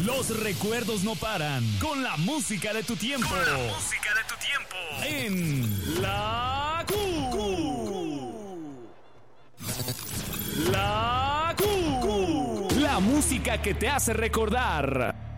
Los recuerdos no paran. Con la música de tu tiempo. Con la música de tu tiempo. En La Q. La Q. La música que te hace recordar.